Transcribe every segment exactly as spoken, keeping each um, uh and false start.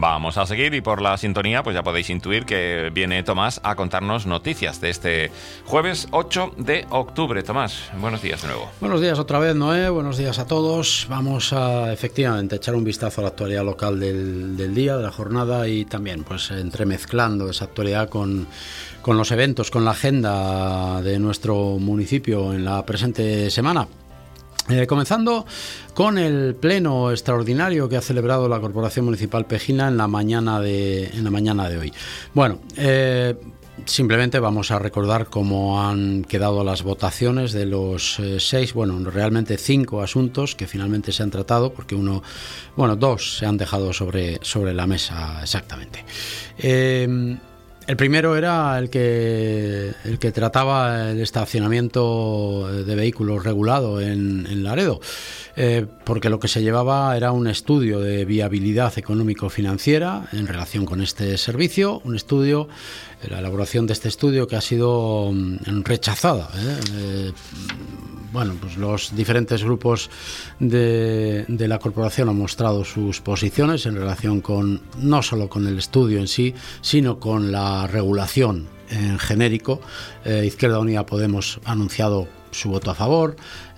Vamos a seguir y por la sintonía pues ya podéis intuir que viene Tomás a contarnos noticias de este jueves ocho de octubre. Tomás, buenos días de nuevo. Buenos días otra vez, Noé. Buenos días a todos. Vamos a efectivamente echar un vistazo a la actualidad local del, del día, de la jornada, y también pues entremezclando esa actualidad con, con los eventos, con la agenda de nuestro municipio en la presente semana. Eh, comenzando con el pleno extraordinario que ha celebrado la Corporación Municipal Pejina en la mañana de, en la mañana de hoy. Bueno, eh, simplemente vamos a recordar cómo han quedado las votaciones de los eh, seis, bueno, realmente cinco asuntos que finalmente se han tratado, porque uno, bueno, dos se han dejado sobre, sobre la mesa exactamente. Eh, El primero era el que el que trataba el estacionamiento de vehículos regulado en, en Laredo, eh, porque lo que se llevaba era un estudio de viabilidad económico-financiera en relación con este servicio, un estudio, la elaboración de este estudio que ha sido mm, rechazada. ¿eh? Eh, bueno, pues los diferentes grupos de, de la corporación han mostrado sus posiciones en relación con, no solo con el estudio en sí, sino con la regulación en genérico. eh, Izquierda Unida Podemos ha anunciado su voto a favor,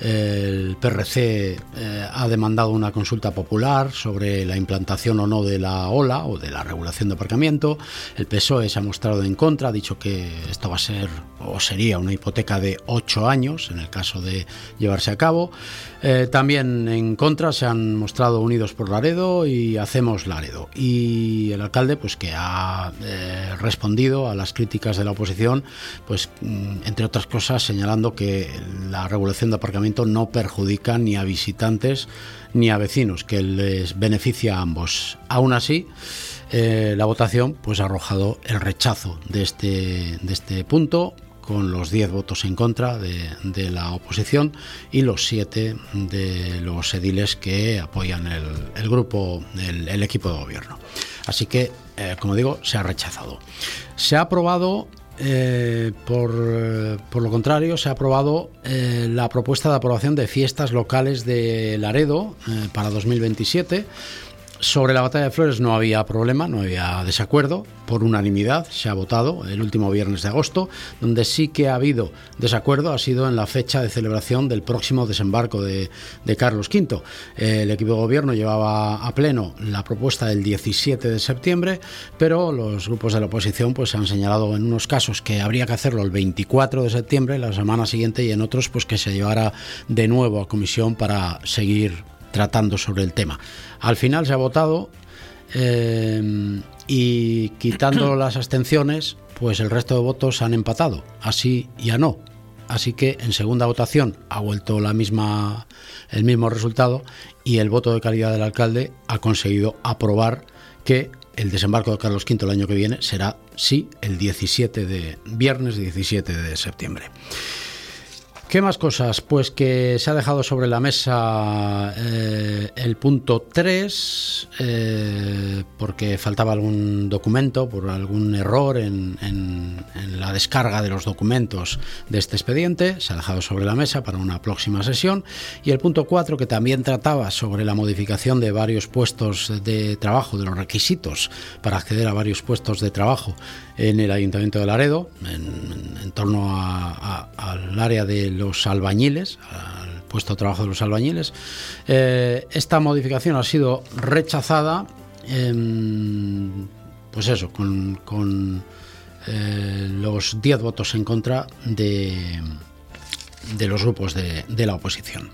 el P R C eh, ha demandado una consulta popular sobre la implantación o no de la ola o de la regulación de aparcamiento, el P S O E se ha mostrado en contra, ha dicho que esto va a ser o sería una hipoteca de ocho años en el caso de llevarse a cabo. Eh, también en contra se han mostrado Unidos por Laredo y Hacemos Laredo, y el alcalde pues que ha eh, respondido a las críticas de la oposición, pues entre otras cosas señalando que la regulación de aparcamiento no perjudica ni a visitantes ni a vecinos, que les beneficia a ambos. Aún así, eh, la votación pues ha arrojado el rechazo de este, de este punto, con los diez votos en contra de, de la oposición y los siete de los ediles que apoyan el, el grupo, el, el equipo de gobierno. Así que, eh, como digo, se ha rechazado. Se ha aprobado, eh, por, por lo contrario, se ha aprobado eh, la propuesta de aprobación de fiestas locales de Laredo eh, para dos mil veintisiete. Sobre la Batalla de Flores no había problema, no había desacuerdo, por unanimidad se ha votado el último viernes de agosto. Donde sí que ha habido desacuerdo ha sido en la fecha de celebración del próximo desembarco de, de Carlos quinto. El equipo de gobierno llevaba a pleno la propuesta del diecisiete de septiembre, pero los grupos de la oposición pues han señalado en unos casos que habría que hacerlo el veinticuatro de septiembre, la semana siguiente, y en otros pues que se llevara de nuevo a comisión para seguir tratando sobre el tema. Al final se ha votado eh, y quitando las abstenciones, pues el resto de votos han empatado, así y a no. Así que en segunda votación ha vuelto la misma, el mismo resultado, y el voto de calidad del alcalde ha conseguido aprobar que el desembarco de Carlos quinto el año que viene será, sí, el diecisiete de viernes diecisiete de septiembre. ¿Qué más cosas? Pues que se ha dejado sobre la mesa eh, el punto tres, eh, porque faltaba algún documento, por algún error en, en, en la descarga de los documentos de este expediente. Se ha dejado sobre la mesa para una próxima sesión. Y el punto cuatro, que también trataba sobre la modificación de varios puestos de trabajo, de los requisitos para acceder a varios puestos de trabajo en el Ayuntamiento de Laredo, en, en, en torno a, a, al área de los albañiles, al puesto de trabajo de los albañiles. Eh, esta modificación ha sido rechazada, eh, pues eso, con, con eh, los diez votos en contra de, de los grupos de, de la oposición.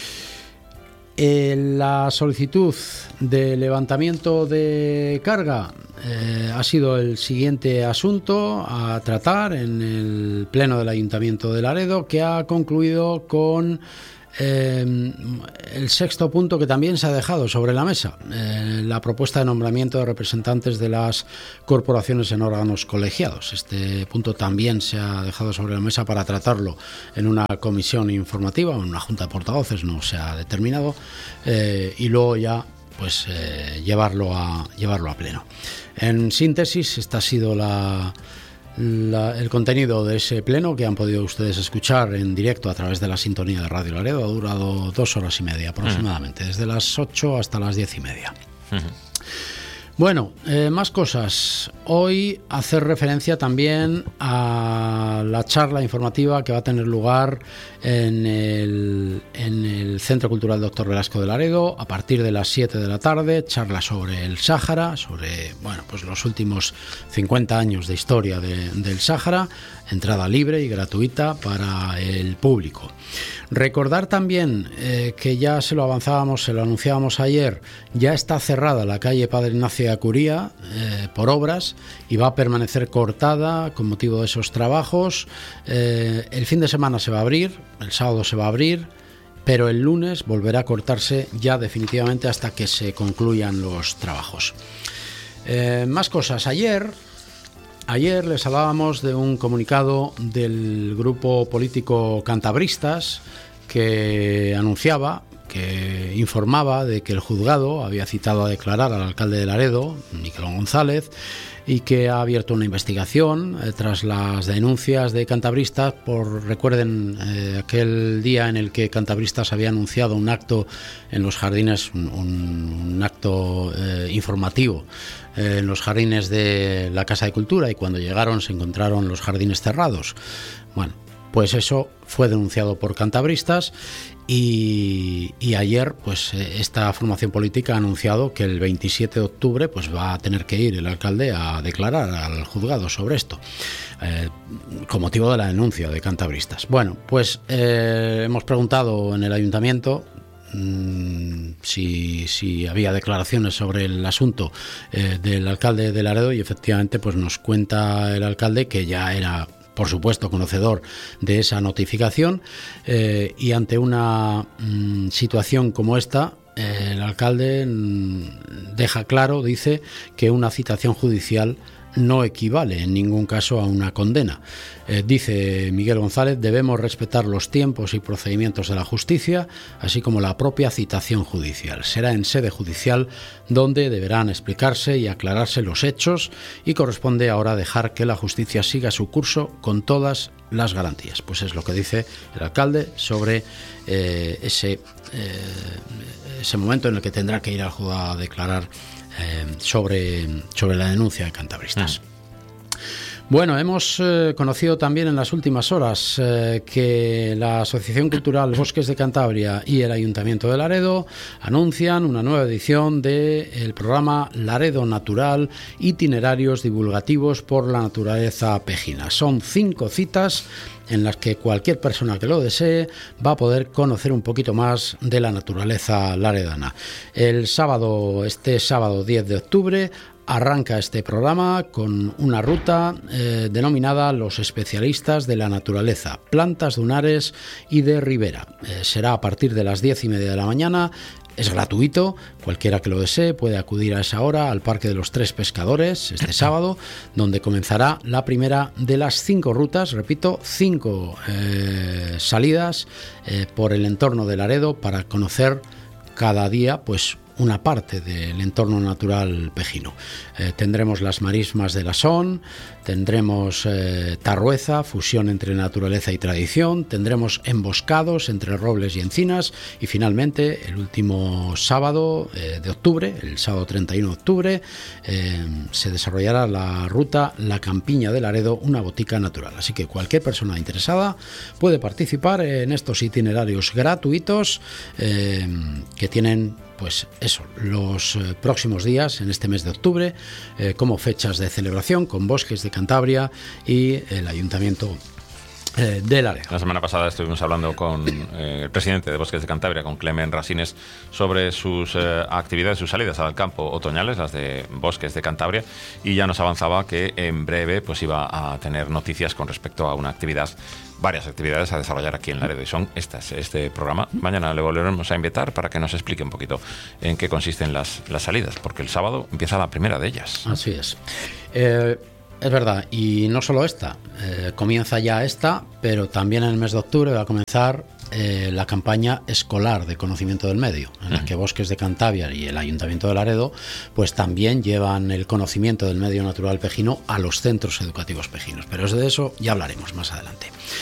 Eh, la solicitud de levantamiento de carga eh, ha sido el siguiente asunto a tratar en el Pleno del Ayuntamiento de Laredo, que ha concluido con eh, el sexto punto, que también se ha dejado sobre la mesa, eh, la propuesta de nombramiento de representantes de las corporaciones en órganos colegiados. Este punto también se ha dejado sobre la mesa para tratarlo en una comisión informativa o en una junta de portavoces, no se ha determinado, eh, y luego ya pues eh, llevarlo a llevarlo a pleno. En síntesis, esta ha sido la La, el contenido de ese pleno, que han podido ustedes escuchar en directo a través de la sintonía de Radio Laredo. Ha durado dos horas y media aproximadamente, uh-huh. desde las ocho hasta las diez y media. Uh-huh. Bueno, eh, más cosas. Hoy hacer referencia también a la charla informativa que va a tener lugar en el, en el Centro Cultural Doctor Velasco de Laredo a partir de las siete de la tarde. Charla sobre el Sáhara, sobre bueno, pues los últimos cincuenta años de historia de, del Sáhara. Entrada libre y gratuita para el público. Recordar también eh, que ya se lo avanzábamos, se lo anunciábamos ayer, ya está cerrada la calle Padre Ignacio de Acuría eh, por obras y va a permanecer cortada con motivo de esos trabajos. Eh, el fin de semana se va a abrir, el sábado se va a abrir, pero el lunes volverá a cortarse ya definitivamente hasta que se concluyan los trabajos. Eh, más cosas. Ayer... Ayer les hablábamos de un comunicado del grupo político Cantabristas que anunciaba, que informaba de que el juzgado había citado a declarar al alcalde de Laredo, Miquelón González, y que ha abierto una investigación eh, tras las denuncias de Cantabristas por, recuerden, eh, aquel día en el que Cantabristas había anunciado un acto en los jardines, un, un, un acto eh, informativo eh, en los jardines de la Casa de Cultura, y cuando llegaron se encontraron los jardines cerrados. Bueno, pues eso fue denunciado por Cantabristas y, y ayer pues esta formación política ha anunciado que el veintisiete de octubre pues va a tener que ir el alcalde a declarar al juzgado sobre esto eh, con motivo de la denuncia de Cantabristas. Bueno, pues eh, hemos preguntado en el ayuntamiento mmm, si, si había declaraciones sobre el asunto eh, del alcalde de Laredo, y efectivamente pues nos cuenta el alcalde que ya era, por supuesto, conocedor de esa notificación eh, y ante una mmm, situación como esta, eh, el alcalde mmm, deja claro, dice, que una citación judicial no equivale en ningún caso a una condena. Eh, dice Miguel González: debemos respetar los tiempos y procedimientos de la justicia, así como la propia citación judicial. Será en sede judicial donde deberán explicarse y aclararse los hechos, y corresponde ahora dejar que la justicia siga su curso con todas las garantías. Pues es lo que dice el alcalde sobre eh, ese, eh, ese momento en el que tendrá que ir al juzgado a declarar Eh, sobre, sobre la denuncia de Cantabristas. Ah. Bueno, hemos eh, conocido también en las últimas horas eh, que la Asociación Cultural Bosques de Cantabria y el Ayuntamiento de Laredo anuncian una nueva edición del programa Laredo Natural, itinerarios divulgativos por la naturaleza pejina. Son cinco citas en las que cualquier persona que lo desee va a poder conocer un poquito más de la naturaleza laredana. El sábado, este sábado diez de octubre, arranca este programa con una ruta eh, denominada Los especialistas de la naturaleza, plantas dunares y de ribera. Eh, será a partir de las diez y media de la mañana. Es gratuito, cualquiera que lo desee puede acudir a esa hora al Parque de los Tres Pescadores este sábado, donde comenzará la primera de las cinco rutas, repito, cinco eh, salidas eh, por el entorno de Laredo para conocer cada día pues una parte del entorno natural pejino. Eh, tendremos las marismas de la Son, tendremos eh, Tarrueza, fusión entre naturaleza y tradición, tendremos emboscados entre robles y encinas, y finalmente el último sábado eh, de octubre, el sábado treinta y uno de octubre, eh, se desarrollará la ruta La Campiña de Laredo, una botica natural. Así que cualquier persona interesada puede participar en estos itinerarios gratuitos eh, que tienen pues eso, los eh, próximos días en este mes de octubre eh, como fechas de celebración con Bosques de Cantabria y el Ayuntamiento eh, de Laredo. La semana pasada estuvimos hablando con eh, el presidente de Bosques de Cantabria, con Clement Rasines, sobre sus eh, actividades, sus salidas al campo otoñales, las de Bosques de Cantabria, y ya nos avanzaba que en breve pues iba a tener noticias con respecto a una actividad, varias actividades a desarrollar aquí en Laredo, y son estas, este programa. Mañana le volveremos a invitar para que nos explique un poquito en qué consisten las, las salidas, porque el sábado empieza la primera de ellas. Así es. Eh, es verdad, y no solo esta, eh, comienza ya esta, pero también en el mes de octubre va a comenzar eh, la campaña escolar de conocimiento del medio, en la que Bosques de Cantabria y el Ayuntamiento de Laredo pues también llevan el conocimiento del medio natural pejino a los centros educativos pejinos, pero de eso ya hablaremos más adelante.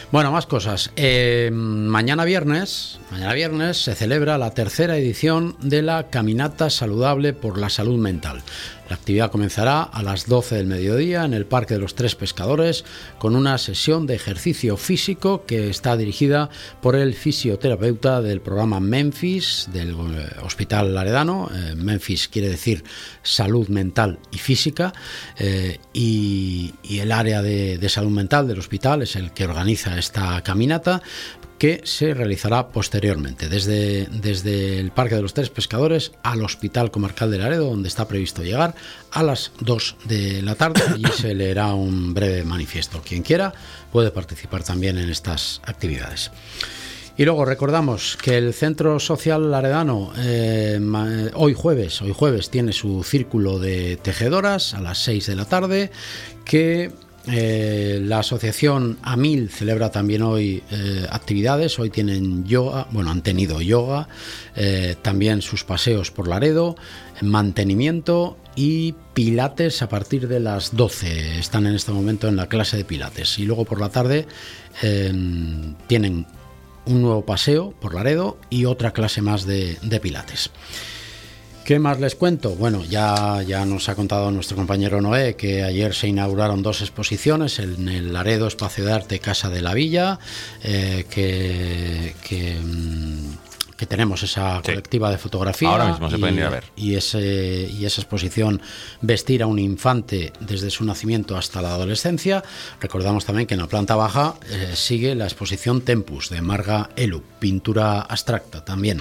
Bueno, más cosas. Eh, mañana viernes, mañana viernes se celebra la tercera edición de la Caminata Saludable por la Salud Mental. La actividad comenzará a las doce del mediodía en el Parque de los Tres Pescadores con una sesión de ejercicio físico que está dirigida por el fisioterapeuta del programa Memphis del Hospital Laredano. Eh, Memphis quiere decir salud mental y física, eh, y, y el área de, de salud mental del hospital es el que organiza esta caminata, que se realizará posteriormente desde, desde el Parque de los Tres Pescadores al Hospital Comarcal de Laredo, donde está previsto llegar a las dos de la tarde. Allí se leerá un breve manifiesto. Quien quiera puede participar también en estas actividades. Y luego recordamos que el Centro Social Laredano eh, hoy jueves, hoy jueves tiene su círculo de tejedoras a las seis de la tarde, que Eh, la asociación AMIL celebra también hoy eh, actividades. Hoy tienen yoga, bueno, han tenido yoga, eh, también sus paseos por Laredo, mantenimiento y pilates a partir de las doce. Están en este momento en la clase de pilates. Y luego por la tarde eh, tienen un nuevo paseo por Laredo y otra clase más de, de pilates. ¿Qué más les cuento? Bueno, ya, ya nos ha contado nuestro compañero Noé que ayer se inauguraron dos exposiciones en el Laredo Espacio de Arte Casa de la Villa, eh, que, que, que tenemos esa colectiva sí. de fotografía. Ahora mismo se y, pueden ir a ver. Y, ese, y esa exposición Vestir a un infante desde su nacimiento hasta la adolescencia. Recordamos también que en la planta baja eh, sigue la exposición Tempus de Marga Elu, pintura abstracta también.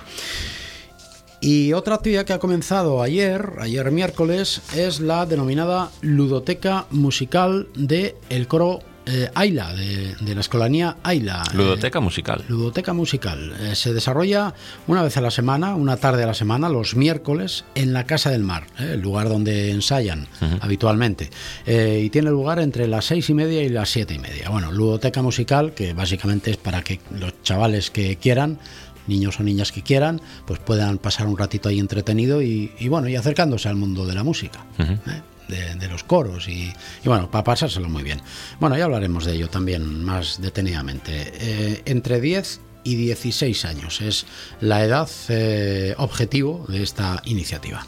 Y otra actividad que ha comenzado ayer, ayer miércoles, es la denominada Ludoteca Musical de el coro eh, Aila, de, de la Escolanía Aila. Ludoteca eh, Musical. Ludoteca Musical. Eh, se desarrolla una vez a la semana, una tarde a la semana, los miércoles, en la Casa del Mar, eh, el lugar donde ensayan uh-huh. habitualmente. Eh, y tiene lugar entre las seis y media y las siete y media. Bueno, Ludoteca Musical, que básicamente es para que los chavales que quieran, niños o niñas que quieran, pues puedan pasar un ratito ahí entretenido y, y bueno, y acercándose al mundo de la música, uh-huh. ¿eh? de, de los coros y, y bueno, para pasárselo muy bien. Bueno, ya hablaremos de ello también más detenidamente. Eh, entre diez y dieciséis años es la edad eh, objetivo de esta iniciativa.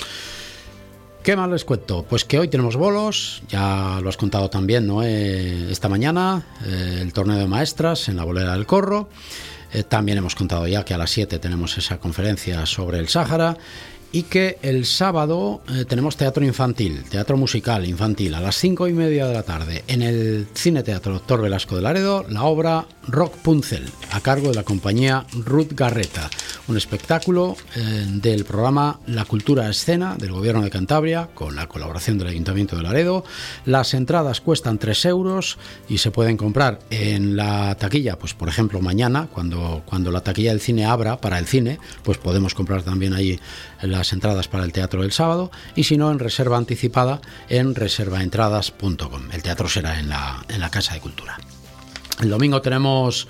¿Qué más les cuento? Pues que hoy tenemos bolos, ya lo has contado también, ¿no? Eh, esta mañana, eh, el torneo de maestras en la Bolera del Corro. Eh, también hemos contado ya que a las siete tenemos esa conferencia sobre el Sáhara y que el sábado eh, tenemos teatro infantil, teatro musical infantil a las cinco y media de la tarde en el Cine Teatro Doctor Velasco de Laredo, la obra Rock Punzel, a cargo de la compañía Ruth Garreta, un espectáculo eh, del programa La Cultura Escena del Gobierno de Cantabria con la colaboración del Ayuntamiento de Laredo. Las entradas cuestan tres euros y se pueden comprar en la taquilla, pues por ejemplo mañana cuando, cuando la taquilla del cine abra para el cine, pues podemos comprar también ahí las entradas para el teatro del sábado, y si no, en reserva anticipada en reserva entradas punto com. El teatro será en la, en la Casa de Cultura. El domingo tenemos,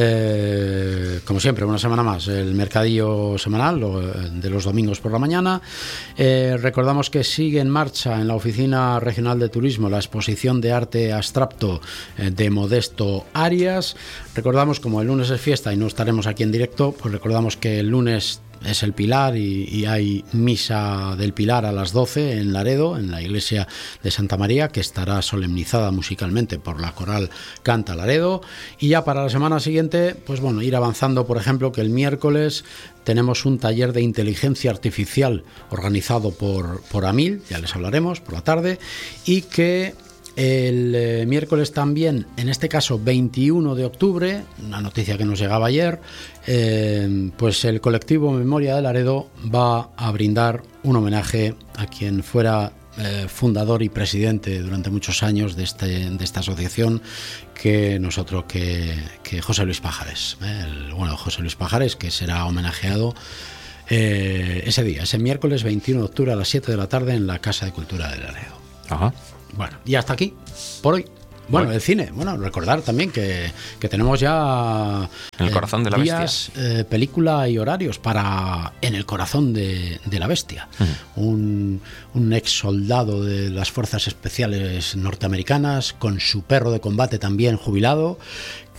eh, como siempre, una semana más, el mercadillo semanal lo, de los domingos por la mañana. Eh, recordamos que sigue en marcha en la Oficina Regional de Turismo la exposición de arte abstracto eh, de Modesto Arias. Recordamos, como el lunes es fiesta y no estaremos aquí en directo, pues recordamos que el lunes es el Pilar y, y hay misa del Pilar a las doce en Laredo, en la iglesia de Santa María, que estará solemnizada musicalmente por la coral Canta Laredo. Y ya para la semana siguiente, pues bueno, ir avanzando, por ejemplo, que el miércoles tenemos un taller de inteligencia artificial organizado por, por AMIL, ya les hablaremos por la tarde, y que el eh, miércoles también, en este caso veintiuno de octubre, una noticia que nos llegaba ayer, eh, pues el colectivo Memoria de Laredo va a brindar un homenaje a quien fuera eh, fundador y presidente durante muchos años de, este, de esta asociación, que nosotros, que, que José Luis Pajares, eh, el, bueno, José Luis Pajares, que será homenajeado eh, ese día, ese miércoles veintiuno de octubre a las siete de la tarde en la Casa de Cultura de Laredo. Ajá. Bueno, y hasta aquí, por hoy. Bueno, bueno, el cine. Bueno, recordar también que, que tenemos ya... En el corazón eh, de la días, bestia. Eh, película y horarios para En el corazón de, de la bestia. Uh-huh. Un, un ex soldado de las Fuerzas Especiales norteamericanas, con su perro de combate también jubilado,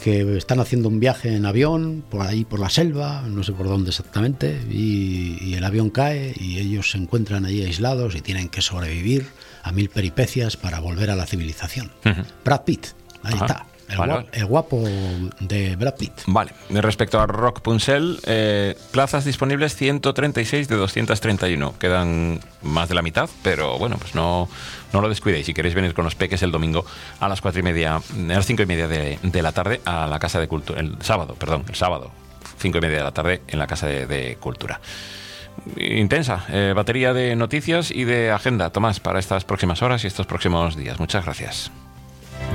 que están haciendo un viaje en avión por ahí por la selva, no sé por dónde exactamente, y, y el avión cae y ellos se encuentran ahí aislados y tienen que sobrevivir a mil peripecias para volver a la civilización. Uh-huh. Brad Pitt, ahí Ajá. está. El, vale, guapo, vale. el guapo de Brad Pitt. Vale, respecto a Rock Punxel, eh, plazas disponibles ciento treinta y seis de doscientos treinta y uno. Quedan más de la mitad, pero bueno, pues no, no lo descuidéis. Si queréis venir con los peques el domingo a las cuatro y media, a las cinco y media de, de la tarde a la Casa de Cultura, el sábado, perdón, el sábado, cinco y media de la tarde en la Casa de, de Cultura. Intensa eh, batería de noticias y de agenda, Tomás, para estas próximas horas y estos próximos días. Muchas gracias.